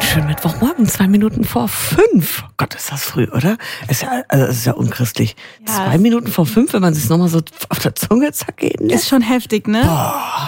schönen Mittwochmorgen, 2 Minuten vor 5. Gott, ist das früh, oder? Ist ja, also es ist ja unchristlich. Ja, 2 Minuten vor 5, wenn man sich nochmal so auf der Zunge zergehen lässt. Ist schon heftig, ne? Boah.